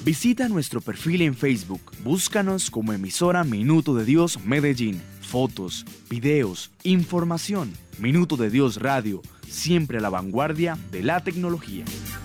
Visita nuestro perfil en Facebook. Búscanos como emisora Minuto de Dios Medellín. Fotos, videos, información. Minuto de Dios Radio, siempre a la vanguardia de la tecnología.